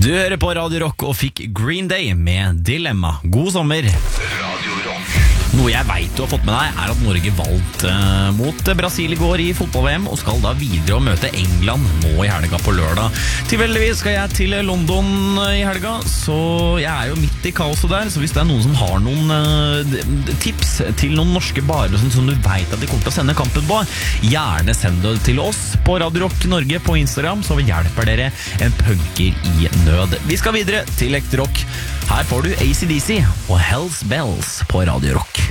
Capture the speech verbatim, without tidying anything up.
Du hører på Radio Rock og fikk Green Day med Dilemma. God sommer. Radio Rock. Noe jeg vet du har fått med deg er at Norge valgte uh, mot Brasil i går i fotball-V M og skal da videre og møte England nå i helga på lørdag. Tilfeldigvis skal jeg til London i helga, så jeg er jo midt i kaoset der, så hvis det er noen som har noen uh, tips til noen norske barer som, som du vet at de kommer til å sende kampen på, gjerne send det til oss på Radio Rock Norge på Instagram, så hjelper dere en punker i nød. Vi skal videre til ekte rock. Her får du A C D C og Hells Bells på Radio Rock.